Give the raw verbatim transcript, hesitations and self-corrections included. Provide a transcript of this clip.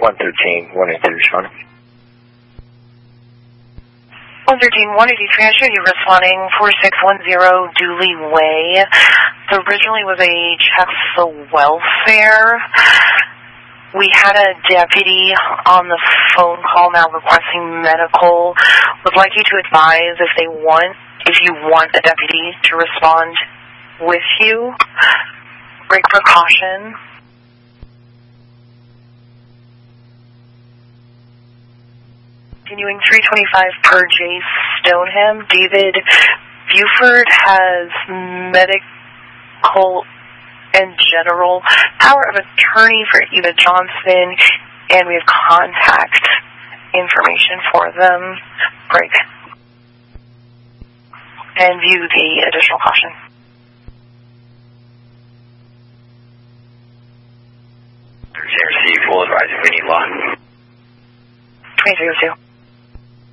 one thirteen, one eighty-three, responding. one thirteen, one eighty-three, I show you responding four six one zero Dooley Way. So originally was a check for welfare. We had a deputy on the phone call now requesting medical. Would like you to advise if they want, if you want a deputy to respond with you. Break precaution. Continuing three twenty-five per J Stoneham. David Buford has medical and general power of attorney for Eva Johnson, and we have contact information for them. Break. And view the additional caution. Receive, full advisory, we need law. twenty-three oh two.